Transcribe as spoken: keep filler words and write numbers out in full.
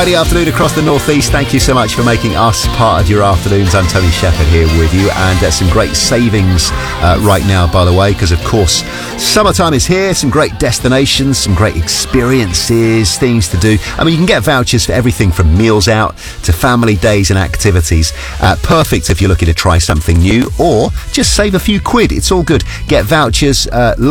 Friday afternoon across the northeast. Thank you so much for making us part of your afternoons. I'm Tony Shepherd here with you, and uh, some great savings uh, right now, by the way, because of course summertime is here. Some great destinations, some great experiences, things to do. I mean, you can get vouchers for everything from meals out to family days and activities. Uh, perfect if you're looking to try something new or just save a few quid. It's all good. Get vouchers uh,